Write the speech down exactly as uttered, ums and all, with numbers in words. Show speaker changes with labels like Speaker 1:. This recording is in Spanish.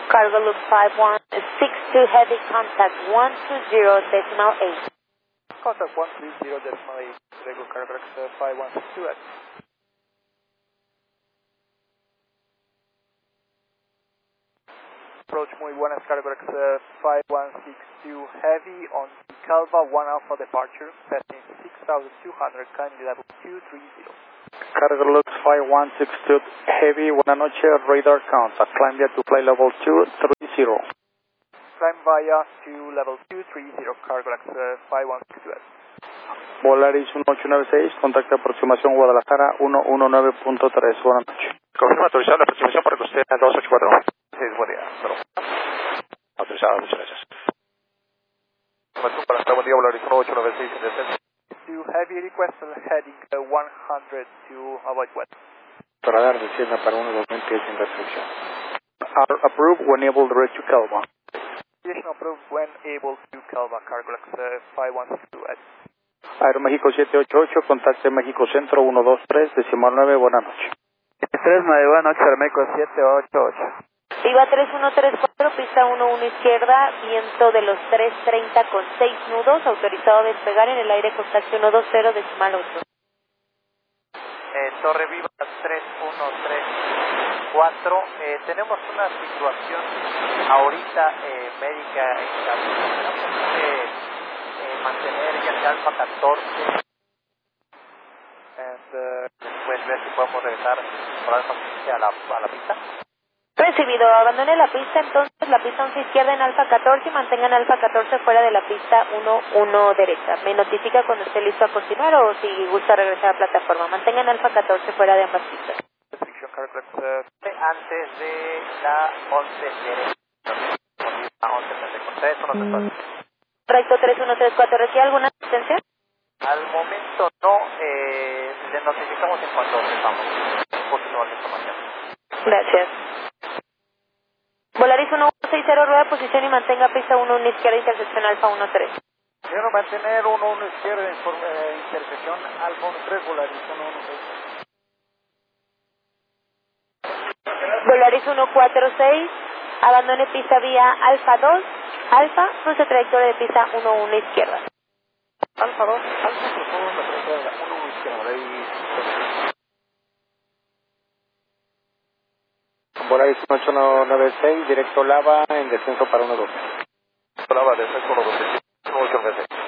Speaker 1: Cargo loop five one six two, heavy contact one two zero decimal eight.
Speaker 2: Contact one three zero decimal eight, regular Cargo uh, five one six two. Approach muy buenas, Cargo uh, five one six two, heavy on Calva one Alpha departure, passing six thousand two hundred, kindly level two three zero.
Speaker 3: Cargo Lux five one six two, heavy, buena noche, radar contact, climb via to flight level two three zero.
Speaker 2: Climb via to level two three zero, Cargo Lux uh, five one six two.
Speaker 3: Volaris uno ocho nueve seis, contacto aproximación Guadalajara uno uno nueve punto tres, buenas noches.
Speaker 4: Confirma autorizado la aproximación para que usted a dos ocho cuatro. Sí, buen día. Pero... autorizado, muchas gracias. Información para estar, buen día, Volaris uno ocho nueve seis, descenso.
Speaker 2: To heavy request heading uh, one hundred to avoid west.
Speaker 3: Radar descienda para uno dos veinte sin restricción. Are approved when able direct to Calva.
Speaker 2: Aviation approved when able to Calva, Cargo Lux uh, five one six two.
Speaker 3: Aeroméxico siete ocho ocho, contacte México Centro uno dos tres, decimal nueve, buenas noches.
Speaker 2: tres nueve, buenas noches, Aeroméxico siete ocho ocho.
Speaker 1: Viva tres uno tres cuatro, pista uno uno izquierda, viento de los tres treinta con seis nudos, autorizado a despegar en el aire contacto uno dos cero decimal ocho.
Speaker 5: Eh, Torre Viva tres uno tres cuatro, eh, tenemos una situación ahorita eh, médica en camino. Tenemos que eh, mantener ya sea Alfa catorce
Speaker 2: And, uh,
Speaker 5: después ver si podemos regresar por Alfa quince a la, a la pista.
Speaker 1: Recibido, abandone la pista, entonces la pista once izquierda en Alfa catorce y mantengan Alfa catorce fuera de la pista uno uno derecha. Me notifica cuando esté listo a continuar o si gusta regresar a plataforma. Mantengan Alfa catorce fuera de ambas pistas.
Speaker 2: restriction, Cargo Lux, uh,
Speaker 5: Antes de la once derecha. A once treinta y tres, uno tres.
Speaker 1: Recto tres uno tres cuatro, ¿requiere alguna asistencia?
Speaker 5: Al momento no, eh, le notificamos en cuanto sepamos un poquito más de información.
Speaker 1: Gracias. Volaris uno uno seis cero, rueda de posición y mantenga pista uno uno izquierda, intersección Alfa uno tres.
Speaker 2: quiero mantener uno uno izquierda en eh, intersección Alfa uno tres, Volaris uno uno seis.
Speaker 1: Volaris uno cuatro seis, abandone pista vía Alfa dos, Alfa, cruce trayectoria de pista uno uno izquierda.
Speaker 2: Alfa dos, Alfa, por favor, la trayectoria uno uno izquierda, ahí.
Speaker 3: Volaris uno ocho nueve seis, directo Lava en descenso para uno dos.
Speaker 4: Lava, descenso uno dos seis. uno ocho nueve seis.